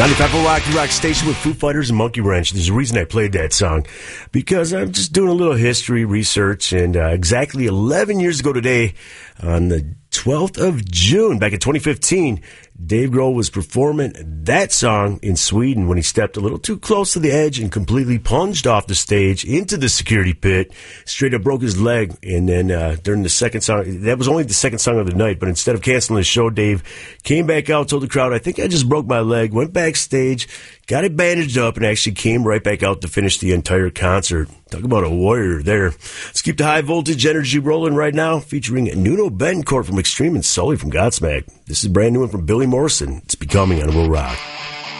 95 Rock Station with Foo Fighters and Monkey Wrench. There's a reason I played that song, because I'm just doing a little history research, and exactly 11 years ago today, on the 12th of June, back in 2015, Dave Grohl was performing that song in Sweden when he stepped a little too close to the edge and completely plunged off the stage into the security pit, straight up broke his leg. And then during the second song, that was only the second song of the night, but instead of canceling the show, Dave came back out, told the crowd, I think I just broke my leg, went backstage, got it bandaged up, and actually came right back out to finish the entire concert. Talk about a warrior there. Let's keep the high voltage energy rolling right now, featuring Nuno Bettencourt from Extreme and Sully from Godsmack. This is a brand new one from Billy Morrison. It's Becoming on Will Rock.